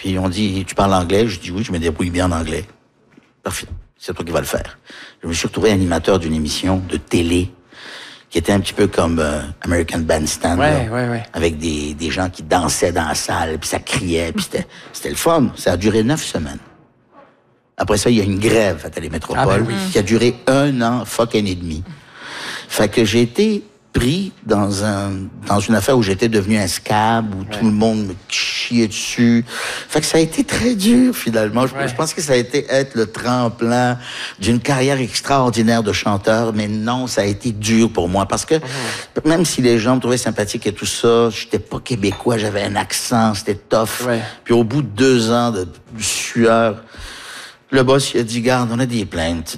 Puis ils ont dit, tu parles anglais? Je dis oui, je me débrouille bien en anglais. Parfait, c'est toi qui vas le faire. Je me suis retrouvé animateur d'une émission de télé qui était un petit peu comme American Bandstand, avec des gens qui dansaient dans la salle, puis ça criait, puis c'était le fun. Ça a duré 9 semaines. Après ça, il y a une grève à Télémétropole qui a duré 1 an, fucking et demi. Fait que j'ai été pris dans une affaire où j'étais devenu un scab, où tout le monde me chiait dessus. Fait que ça a été très dur, finalement. Je pense que ça a été être le tremplin d'une carrière extraordinaire de chanteur, mais non, ça a été dur pour moi, parce que même si les gens me trouvaient sympathique et tout ça, j'étais pas québécois, j'avais un accent, c'était tough. Puis au bout de 2 ans de sueur, le boss, il a dit, garde, on a des plaintes,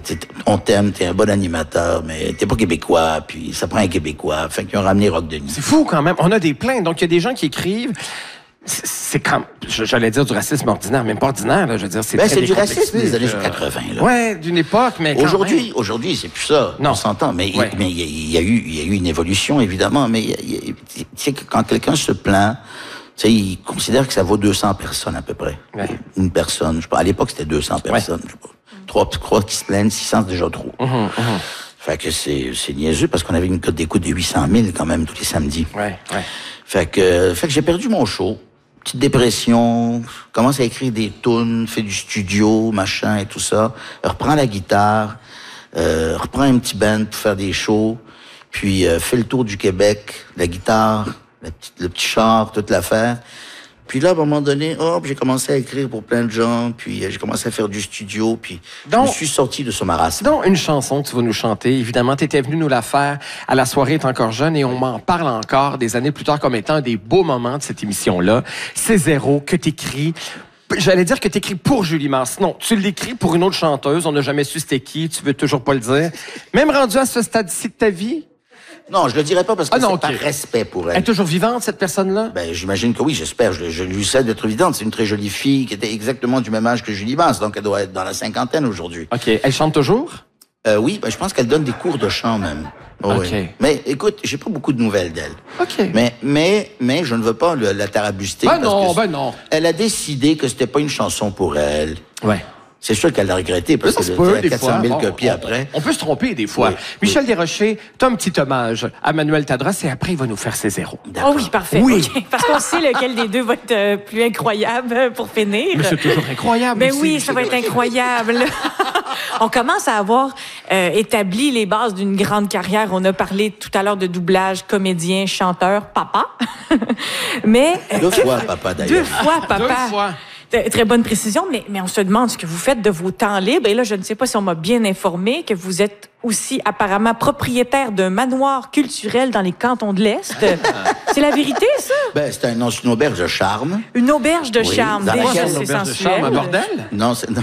on t'aime, t'es un bon animateur, mais t'es pas québécois, puis ça prend un Québécois. Fait qu'ils ont ramené Rock Denis. C'est fou quand même. On a des plaintes. Donc, il y a des gens qui écrivent. C'est comme, j'allais dire du racisme ordinaire, même pas ordinaire, là. Je veux dire, c'est c'est du racisme des années 80, là. Ouais, d'une époque, mais Aujourd'hui, c'est plus ça. Non. On s'entend. Mais il y a eu une évolution, évidemment. Mais tu sais, quand quelqu'un se plaint, tu sais, il considère que ça vaut 200 personnes, à peu près. Une personne. Je sais pas, à l'époque, c'était 200 personnes. Je sais pas. 3 qui se plaignent, 600, c'est déjà trop. Fait que c'est niaiseux, parce qu'on avait une cote d'écoute de 800 000, quand même, tous les samedis. Fait que j'ai perdu mon show. Petite dépression, commence à écrire des tunes, fait du studio, machin et tout ça. Reprends la guitare, reprends un petit band pour faire des shows, puis fais le tour du Québec, la guitare, le petit char, toute l'affaire. Puis là, à un moment donné, j'ai commencé à écrire pour plein de gens, puis j'ai commencé à faire du studio, puis je me suis sorti de ce marasme. Donc, une chanson que tu vas nous chanter, évidemment, tu étais venu nous la faire à La soirée est encore jeune, et on m'en parle encore des années plus tard comme étant un des beaux moments de cette émission-là. C'est Zéro que t'écris. J'allais dire que t'écris pour Julie Mars. Non, tu l'écris pour une autre chanteuse. On n'a jamais su c'était qui. Tu veux toujours pas le dire. Même rendu à ce stade-ci de ta vie? Non, je le dirais pas parce que c'est par respect pour elle. Elle est toujours vivante, cette personne-là? Ben, j'imagine que oui, j'espère. Je lui sais d'être vivante. C'est une très jolie fille qui était exactement du même âge que Julie Mars, donc elle doit être dans la cinquantaine aujourd'hui. OK. Elle chante toujours? Oui, ben, je pense qu'elle donne des cours de chant même. Oui. Mais écoute, j'ai pas beaucoup de nouvelles d'elle. OK. Mais je ne veux pas la tarabuster. Non. Elle a décidé que c'était pas une chanson pour elle. Ouais. C'est sûr qu'elle l'a regretté, parce que c'est 400 000 copies après. On peut se tromper des fois. Michel Desrochers, t'as un petit hommage à Manuel Tadros, et après, il va nous faire ses zéros. Oh oui, parfait. Oui. Okay. Parce qu'on sait lequel des deux va être plus incroyable pour finir. Mais c'est toujours incroyable. Mais oui, ça va être incroyable. On commence à avoir établi les bases d'une grande carrière. On a parlé tout à l'heure de doublage, comédien, chanteur, papa. Mais 2 fois papa, d'ailleurs. 2 fois papa. 2 fois. Très bonne précision, mais on se demande ce que vous faites de vos temps libres. Et là, je ne sais pas si on m'a bien informé que vous êtes aussi apparemment propriétaire d'un manoir culturel dans les cantons de l'Est. C'est la vérité, ça? Ben, c'est une auberge de charme. Une auberge de charme. Déjà, c'est auberge de charme, un bordel? Non, c'est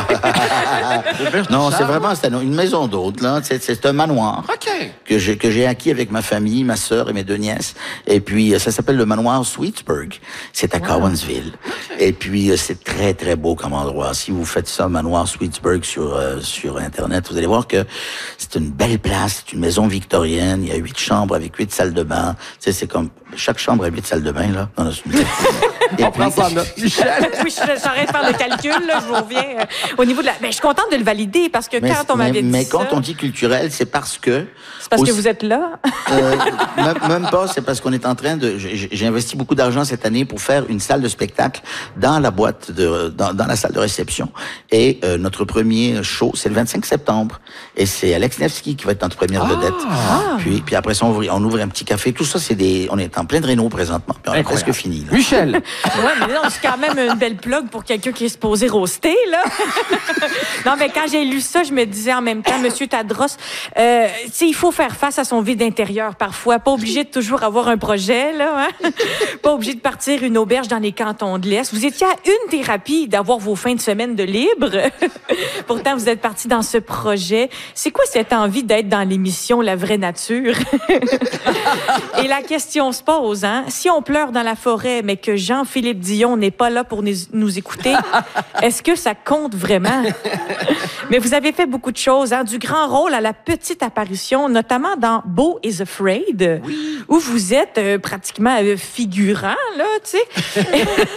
vraiment une maison d'hôte, là. C'est un manoir. Que j'ai acquis avec ma famille, ma sœur et mes 2 nièces. Et puis, ça s'appelle le manoir Sweetsburg. C'est à Cowansville. Et puis, c'est très, très beau comme endroit. Si vous faites ça, manoir Sweetsburg sur Internet, vous allez voir que c'est une belle place, c'est une maison victorienne. Il y a 8 chambres avec 8 salles de bain. Tu sais, c'est comme chaque chambre a 8 salles de bain, là. Dans on prend ça en note. Michel. Oui, j'arrête de faire le calcul, là. Je vous reviens au niveau de la. Mais je suis contente de le valider, parce que quand on m'avait dit mais quand on dit culturel, c'est parce que. C'est parce que vous êtes là? Même pas, c'est parce qu'on est en train de. J'ai investi beaucoup d'argent cette année pour faire une salle de spectacle dans la boîte dans la salle de réception. Et notre premier show, c'est le 25 septembre. Et c'est Alex Nevsky qui va être notre première vedette. Puis après ça, on ouvre un petit café. Tout ça, on est en plein de réno présentement. Puis on est presque fini, là. Michel. Ouais, mais non, c'est quand même une belle plug pour quelqu'un qui est supposé roaster, là. Non, mais quand j'ai lu ça, je me disais en même temps, Monsieur Tadros, tu sais, il faut faire face à son vide intérieur parfois. Pas obligé de toujours avoir un projet, là. Hein? Pas obligé de partir une auberge dans les cantons de l'Est. Vous étiez à une thérapie d'avoir vos fins de semaine de libre. Pourtant, vous êtes parti dans ce projet. C'est quoi cette envie d'être dans l'émission La vraie nature? Et la question se pose, hein? Si on pleure dans la forêt, mais que Jean-Philippe Dion n'est pas là pour nous écouter, est-ce que ça compte vraiment? Mais vous avez fait beaucoup de choses, hein? Du grand rôle à la petite apparition, notamment dans Beau is Afraid, où vous êtes pratiquement figurant, là, tu sais.